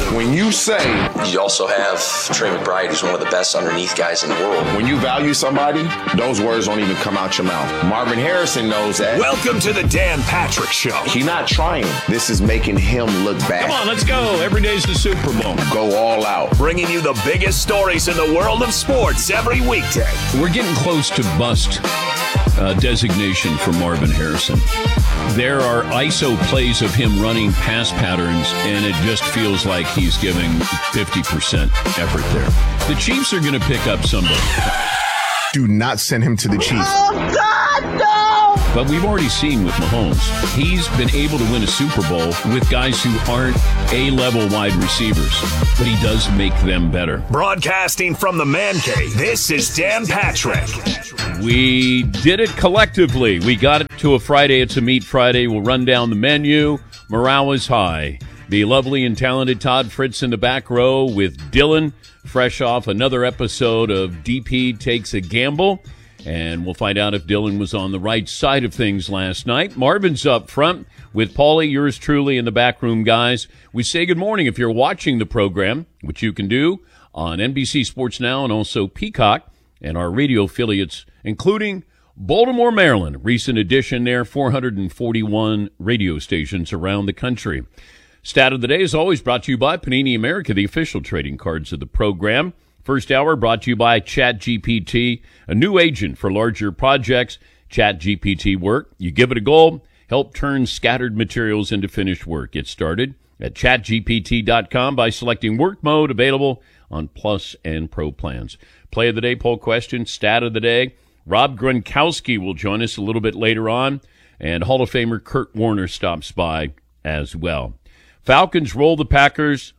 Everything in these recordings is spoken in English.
When you say... You also have Trey McBride, who's one of the best underneath guys in the world. When you value somebody, those words don't even come out your mouth. Marvin Harrison knows that. Welcome to the Dan Patrick Show. He's not trying. This is making him look bad. Come on, let's go. Every day's the Super Bowl. Go all out. Bringing you the biggest stories in the world of sports every weekday. We're getting close to bust designation for Marvin Harrison. There are ISO plays of him running pass patterns, and it just feels like he's giving 50% effort there. The Chiefs are going to pick up somebody. Do not send him to the Chiefs. Oh, God, no! But we've already seen with Mahomes, he's been able to win a Super Bowl with guys who aren't A-level wide receivers, but he does make them better. Broadcasting from the Man Cave, this is Dan Patrick. We did it collectively. We got it to a Friday. It's a Meat Friday. We'll run down the menu. Morale is high. The lovely and talented Todd Fritz in the back row with Dylan, fresh off another episode of DP Takes a Gamble. And we'll find out if Dylan was on the right side of things last night. Marvin's up front with Paulie, yours truly, in the back room, guys. We say good morning if you're watching the program, which you can do on NBC Sports Now and also Peacock and our radio affiliates, including Baltimore, Maryland. Recent addition there, 441 radio stations around the country. Stat of the day is always brought to you by Panini America, the official trading cards of the program. First hour brought to you by ChatGPT, a new agent for larger projects. ChatGPT work. You give it a goal, help turn scattered materials into finished work. Get started at chatgpt.com by selecting work mode, available on Plus and Pro plans. Play of the day, poll question, stat of the day. Rob Gronkowski will join us a little bit later on, and Hall of Famer Kurt Warner stops by as well. Falcons roll the Packers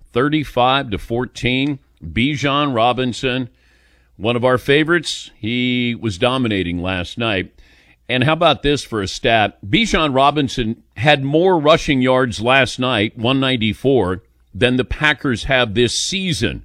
35-14. Bijan Robinson, one of our favorites, he was dominating last night. And how about this for a stat? Bijan Robinson had more rushing yards last night, 194, than the Packers have this season,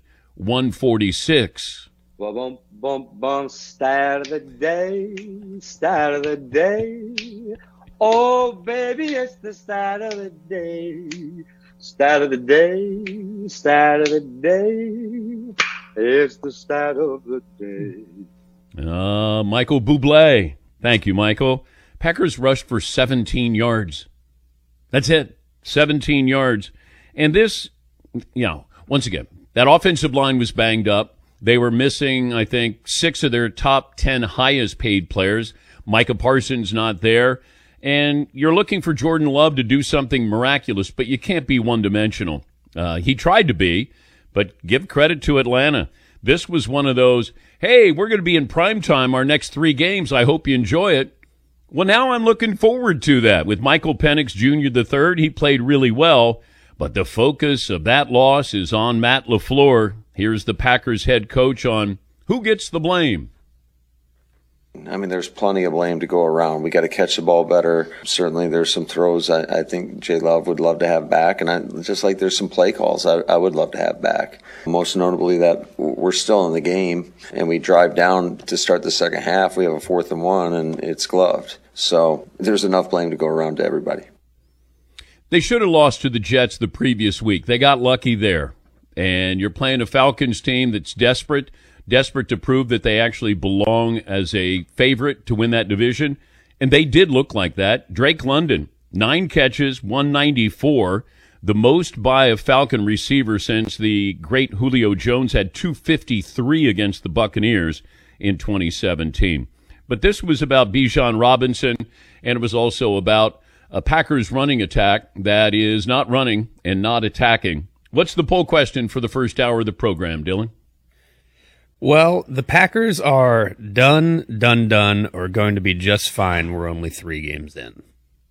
146. Bum, bum, bum, stat of the day, stat of the day. Oh, baby, it's the stat of the day. Stat of the day, stat of the day. It's the stat of the day. Michael Bublé. Thank you, Michael. Packers rushed for 17 yards. That's it. 17 yards. And this, once again, that offensive line was banged up. They were missing, I think, 6 of their top 10 highest paid players. Micah Parsons not there. And you're looking for Jordan Love to do something miraculous, but you can't be one-dimensional. He tried to be, but give credit to Atlanta. This was one of those, hey, we're going to be in primetime our next 3 games. I hope you enjoy it. Well, now I'm looking forward to that. With Michael Penix Jr. III, he played really well, but the focus of that loss is on Matt LaFleur. Here's the Packers head coach on who gets the blame. I mean, there's plenty of blame to go around. We got to catch the ball better. Certainly, there's some throws I think Jay Love would love to have back, and just like there's some play calls I would love to have back. Most notably that we're still in the game, and we drive down to start the second half. We have a 4th and 1, and it's gloved. So there's enough blame to go around to everybody. They should have lost to the Jets the previous week. They got lucky there. And you're playing a Falcons team that's desperate to prove that they actually belong as a favorite to win that division. And they did look like that. Drake London, 9 catches, 194, the most by a Falcon receiver since the great Julio Jones had 253 against the Buccaneers in 2017. But this was about Bijan Robinson, and it was also about a Packers running attack that is not running and not attacking. What's the poll question for the first hour of the program, Dylan? Well, the Packers are done, or going to be just fine. We're only 3 games in.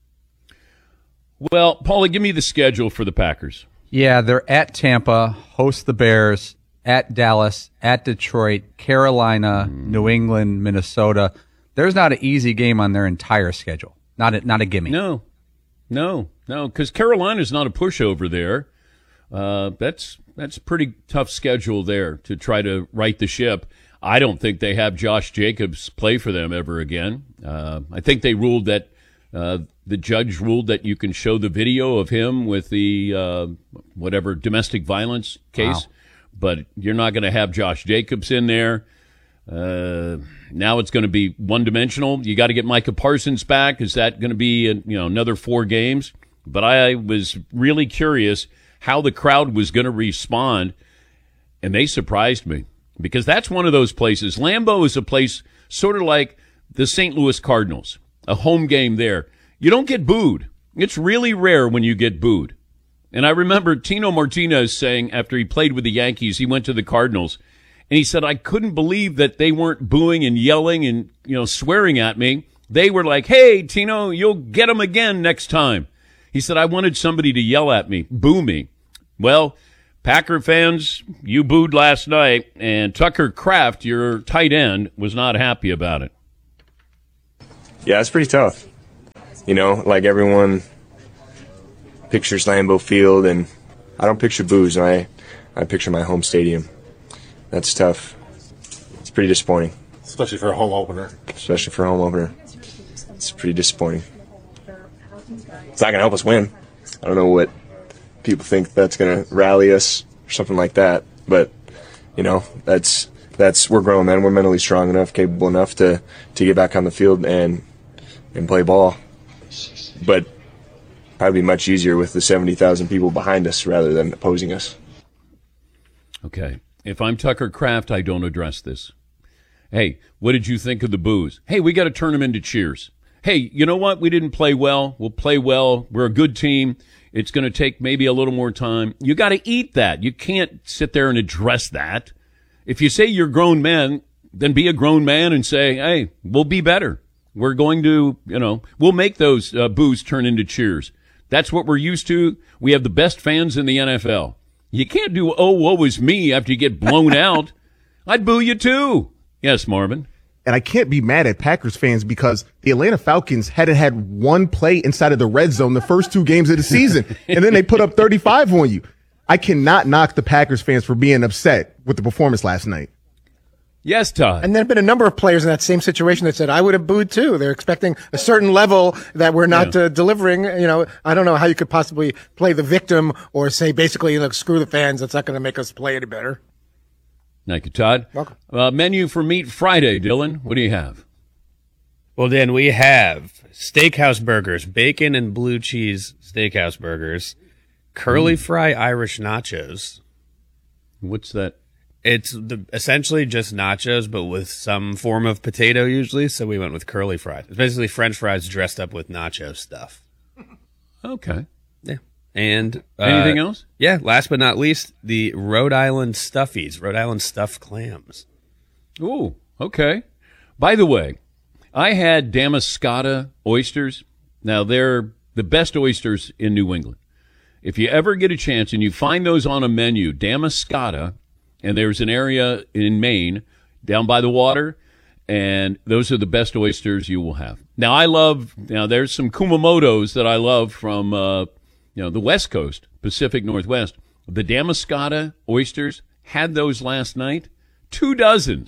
Well, Paulie, give me the schedule for the Packers. Yeah, they're at Tampa, host the Bears, at Dallas, at Detroit, Carolina, New England, Minnesota. There's not an easy game on their entire schedule. Not a gimme. No, because Carolina's not a pushover there. That's a pretty tough schedule there to try to right the ship. I don't think they have Josh Jacobs play for them ever again. I think they ruled that the judge ruled that you can show the video of him with the whatever domestic violence case. Wow. But you're not going to have Josh Jacobs in there. Now it's going to be one-dimensional. You got to get Micah Parsons back. Is that going to be another 4 games? But I was really curious how the crowd was going to respond, and they surprised me because that's one of those places. Lambeau is a place sort of like the St. Louis Cardinals, a home game there. You don't get booed. It's really rare when you get booed. And I remember Tino Martinez saying after he played with the Yankees, he went to the Cardinals, and he said, I couldn't believe that they weren't booing and yelling and swearing at me. They were like, hey, Tino, you'll get them again next time. He said, I wanted somebody to yell at me, boo me. Well, Packer fans, you booed last night, and Tucker Kraft, your tight end, was not happy about it. Yeah, it's pretty tough. Like everyone pictures Lambeau Field, and I don't picture boos. I picture my home stadium. That's tough. It's pretty disappointing. Especially for a home opener. It's pretty disappointing. It's not going to help us win. I don't know what people think that's going to rally us or something like that. But, that's we're grown men. We're mentally strong enough, capable enough to get back on the field and play ball. But probably much easier with the 70,000 people behind us rather than opposing us. Okay. If I'm Tucker Kraft, I don't address this. Hey, what did you think of the boos? Hey, we got to turn them into cheers. Hey, you know what? We didn't play well. We'll play well. We're a good team. It's going to take maybe a little more time. You got to eat that. You can't sit there and address that. If you say you're grown men, then be a grown man and say, hey, we'll be better. We're going to, we'll make those boos turn into cheers. That's what we're used to. We have the best fans in the NFL. You can't do, oh, woe is me after you get blown out. I'd boo you too. Yes, Marvin. And I can't be mad at Packers fans because the Atlanta Falcons hadn't had one play inside of the red zone the first 2 games of the season. And then they put up 35 on you. I cannot knock the Packers fans for being upset with the performance last night. Yes, Todd. And there have been a number of players in that same situation that said, I would have booed too. They're expecting a certain level that we're not delivering. I don't know how you could possibly play the victim or say basically, screw the fans. That's not going to make us play any better. Thank you, Todd. Welcome. Menu for Meat Friday, Dylan. What do you have? Well, Dan, we have steakhouse burgers, bacon and blue cheese steakhouse burgers, curly fry Irish nachos. What's that? It's essentially just nachos, but with some form of potato usually, so we went with curly fries. It's basically French fries dressed up with nacho stuff. Okay. Yeah. And anything else? Yeah, last but not least, the Rhode Island stuffies, Rhode Island stuffed clams. Ooh, okay. By the way, I had Damariscotta oysters. Now, they're the best oysters in New England. If you ever get a chance and you find those on a menu, Damariscotta, and there's an area in Maine down by the water, and those are the best oysters you will have. Now, there's some Kumamotos that I love from, the West Coast, Pacific Northwest. The Damariscotta oysters, had those last night. 2 dozen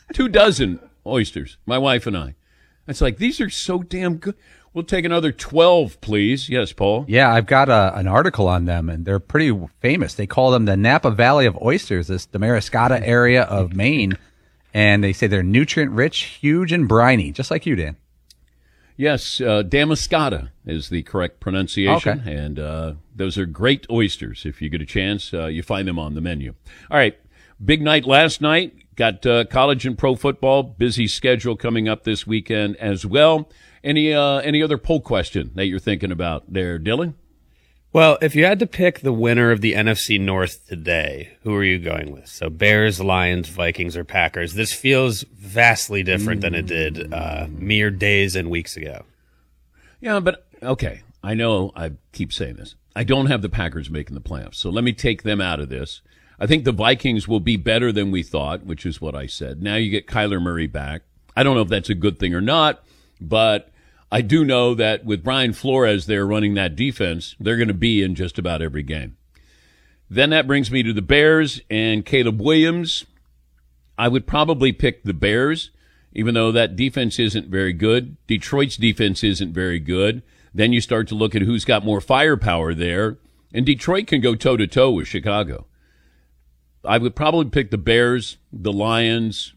oysters, my wife and I. It's like, these are so damn good. We'll take another 12, please. Yes, Paul? Yeah, I've got an article on them, and they're pretty famous. They call them the Napa Valley of Oysters, this Damariscotta area of Maine. And they say they're nutrient-rich, huge, and briny, just like you, Dan. Yes, Damariscotta is the correct pronunciation. Okay. And those are great oysters. If you get a chance, you find them on the menu. All right, big night last night. Got college and pro football. Busy schedule coming up this weekend as well. Any other poll question that you're thinking about there, Dylan? Well, if you had to pick the winner of the NFC North today, who are you going with? So Bears, Lions, Vikings, or Packers? This feels vastly different than it did mere days and weeks ago. Yeah, but okay. I know I keep saying this. I don't have the Packers making the playoffs, so let me take them out of this. I think the Vikings will be better than we thought, which is what I said. Now you get Kyler Murray back. I don't know if that's a good thing or not, but I do know that with Brian Flores there running that defense, they're going to be in just about every game. Then that brings me to the Bears and Caleb Williams. I would probably pick the Bears, even though that defense isn't very good. Detroit's defense isn't very good. Then you start to look at who's got more firepower there, and Detroit can go toe-to-toe with Chicago. I would probably pick the Bears, the Lions,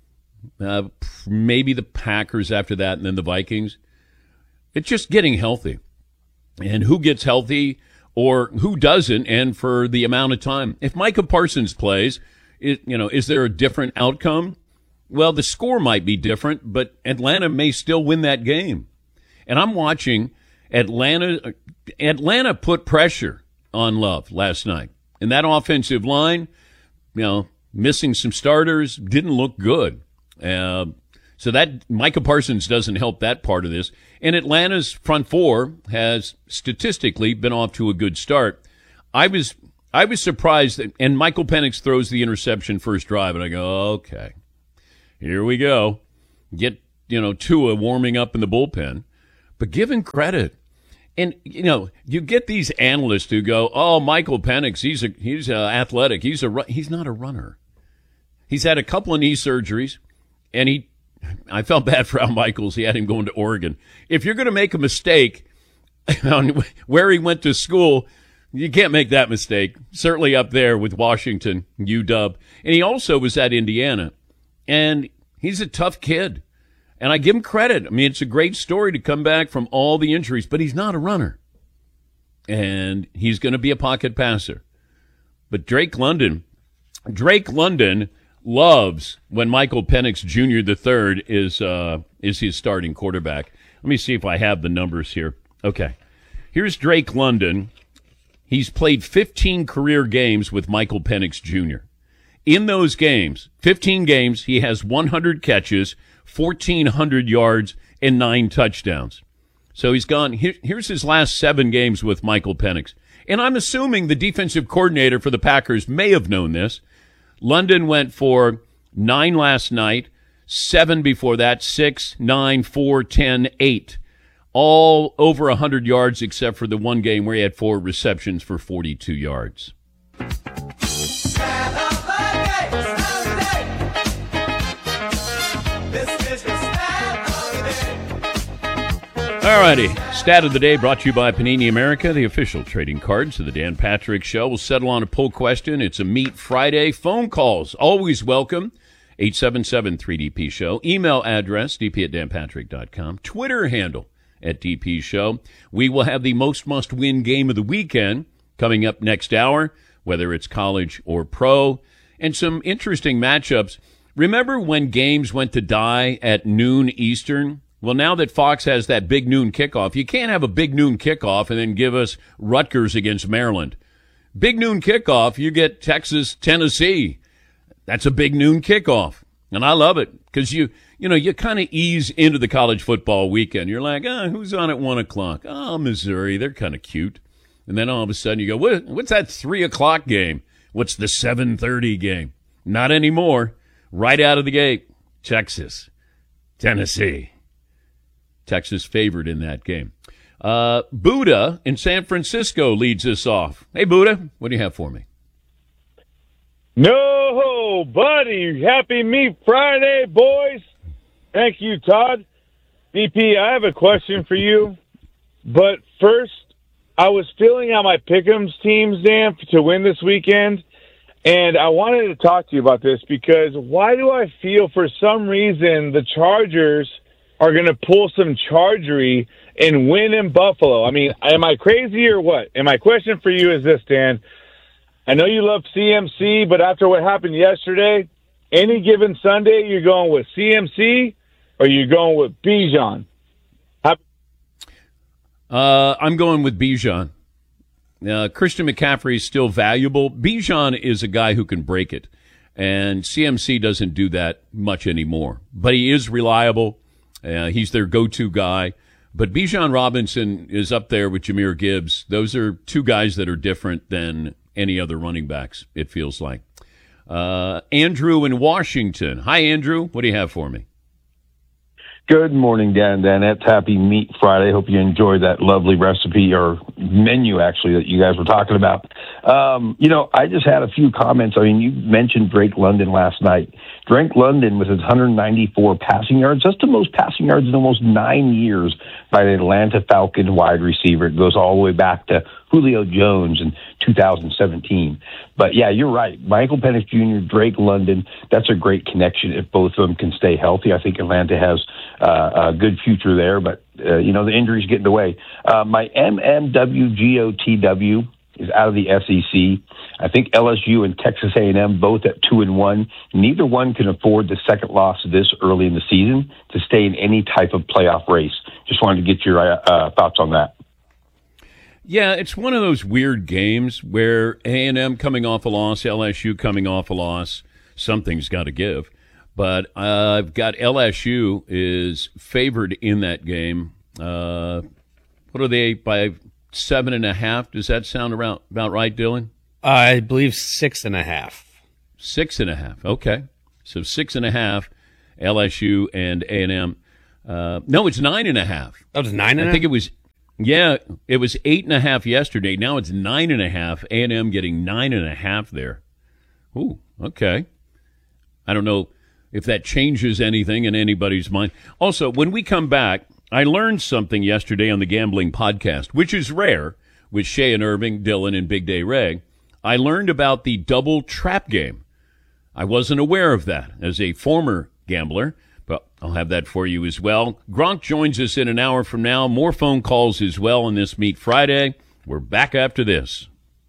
maybe the Packers after that, and then the Vikings. It's just getting healthy. And who gets healthy or who doesn't, and for the amount of time. If Micah Parsons plays, is there a different outcome? Well, the score might be different, but Atlanta may still win that game. And I'm watching Atlanta put pressure on Love last night. And that offensive line, missing some starters, didn't look good. So that Micah Parsons doesn't help that part of this. And Atlanta's front four has statistically been off to a good start. I was surprised that, and Michael Penix throws the interception first drive, and I go, okay, here we go. Get, Tua warming up in the bullpen. But give him credit. And, you get these analysts who go, oh, Michael Penix, he's athletic. He's not a runner. He's had a couple of knee surgeries, and I felt bad for Al Michaels. He had him going to Oregon. If you're going to make a mistake on where he went to school, you can't make that mistake. Certainly up there with Washington, UW. And he also was at Indiana. And he's a tough kid. And I give him credit. I mean, it's a great story to come back from all the injuries, but he's not a runner. And he's going to be a pocket passer. But Drake London loves when Michael Penix Jr. III is his starting quarterback. Let me see if I have the numbers here. Okay. Here's Drake London. He's played 15 career games with Michael Penix Jr. In those games, 15 games, he has 100 catches, 1,400 yards, and 9 touchdowns. So he's gone. Here's his last 7 games with Michael Penix. And I'm assuming the defensive coordinator for the Packers may have known this. London went for 9 last night, 7 before that, 6, 9, 4, 10, 8. All over 100 yards except for the one game where he had 4 receptions for 42 yards. All righty. Stat of the day brought to you by Panini America, the official trading cards of the Dan Patrick Show. We'll settle on a poll question. It's a Meet Friday. Phone calls, always welcome. 877-3DP-SHOW. Email address, dp@danpatrick.com. Twitter handle @DP-SHOW. We will have the most must-win game of the weekend coming up next hour, whether it's college or pro, and some interesting matchups. Remember when games went to die at noon Eastern? Well, now that Fox has that big noon kickoff, you can't have a big noon kickoff and then give us Rutgers against Maryland. Big noon kickoff, you get Texas, Tennessee. That's a big noon kickoff. And I love it because you kind of ease into the college football weekend. You're like, who's on at 1 o'clock? Oh, Missouri. They're kind of cute. And then all of a sudden you go, what's that 3 o'clock game? What's the 7:30 game? Not anymore. Right out of the gate, Texas, Tennessee. Texas favored in that game. Buddha in San Francisco leads us off. Hey, Buddha, what do you have for me? No, buddy. Happy Meat Friday, boys. Thank you, Todd. DP, I have a question for you. But first, I was filling out my Pick'ems teams, Dan, to win this weekend. And I wanted to talk to you about this because why do I feel for some reason the Chargers are going to pull some chargery and win in Buffalo? I mean, am I crazy or what? And my question for you is this, Dan. I know you love CMC, but after what happened yesterday, any given Sunday, you're going with CMC or you're going with Bijan? I'm going with Bijan. Christian McCaffrey is still valuable. Bijan is a guy who can break it, and CMC doesn't do that much anymore. But he is reliable. He's their go-to guy. But Bijan Robinson is up there with Jahmyr Gibbs. Those are two guys that are different than any other running backs, it feels like. Andrew in Washington. Hi, Andrew. What do you have for me? Good morning, Dan. It's Happy Meat Friday. Hope you enjoyed that lovely recipe or menu, actually, that you guys were talking about. I just had a few comments. I mean, you mentioned Drake London last night. Drake London, with his 194 passing yards, that's the most passing yards in almost 9 years by the Atlanta Falcons wide receiver. It goes all the way back to Julio Jones in 2017. But yeah, you're right. Michael Penix Jr., Drake London, that's a great connection if both of them can stay healthy. I think Atlanta has a good future there, but the injuries get in the way. My MMWGOTW is out of the SEC. I think LSU and Texas A&M both at 2-1. Neither one can afford the second loss this early in the season to stay in any type of playoff race. Just wanted to get your thoughts on that. Yeah, it's one of those weird games where A&M coming off a loss, LSU coming off a loss, something's got to give. But I've got LSU is favored in that game. What are they, by 7.5? Does that sound about right, Dylan? I believe 6.5. 6.5. Okay, so 6.5. LSU and A&M. No, it's 9.5. Oh, it's 9.5. I think it was. Yeah, it was 8.5 yesterday. Now it's 9.5. A&M getting 9.5 there. Ooh, okay. I don't know if that changes anything in anybody's mind. Also, when we come back, I learned something yesterday on the Gambling Podcast, which is rare with Shay and Irving, Dylan, and Big Day Ray. I learned about the double trap game. I wasn't aware of that as a former gambler, but I'll have that for you as well. Gronk joins us in an hour from now. More phone calls as well on this Meat Friday. We're back after this.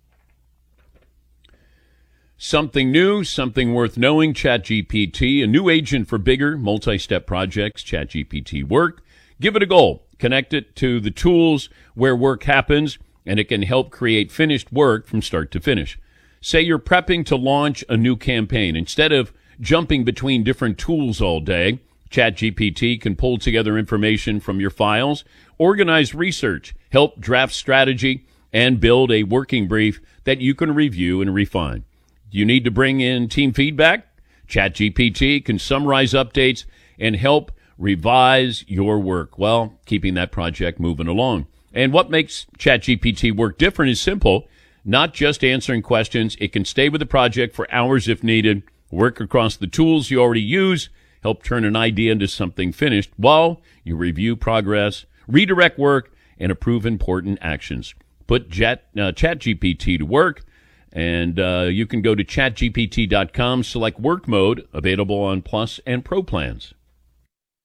Something new, something worth knowing, ChatGPT, a new agent for bigger multi-step projects, ChatGPT Work. Give it a go. Connect it to the tools where work happens, and it can help create finished work from start to finish. Say you're prepping to launch a new campaign. Instead of jumping between different tools all day, ChatGPT can pull together information from your files, organize research, help draft strategy, and build a working brief that you can review and refine. Do you need to bring in team feedback? ChatGPT can summarize updates and help revise your work while keeping that project moving along. And what makes ChatGPT Work different is simple. Not just answering questions. It can stay with the project for hours if needed, work across the tools you already use, help turn an idea into something finished while you review progress, redirect work, and approve important actions. Put ChatGPT to work, and you can go to chatgpt.com, select work mode, available on Plus and Pro plans.